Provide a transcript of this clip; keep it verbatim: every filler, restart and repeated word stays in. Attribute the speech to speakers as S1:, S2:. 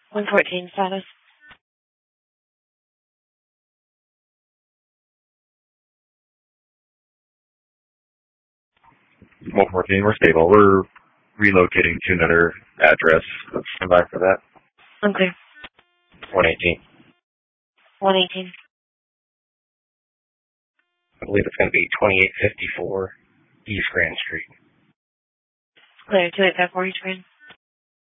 S1: one fourteen status.
S2: one fourteen, we're stable. We're relocating to another address. Let's stand by for that.
S1: Okay.
S2: one eighteen.
S1: one eighteen.
S3: I believe it's going to be twenty-eight fifty-four East Grand Street.
S1: Clear, two eight five four East Grand.